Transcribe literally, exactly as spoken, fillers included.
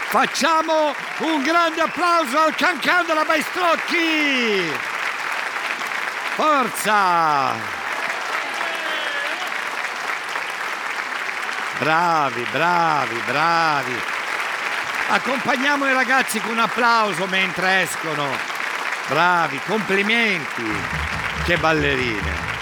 Facciamo un grande applauso al Cancan della Baistrocchi! Forza! Bravi, bravi, bravi! Accompagniamo i ragazzi con un applauso mentre escono. Bravi, complimenti! Che ballerine!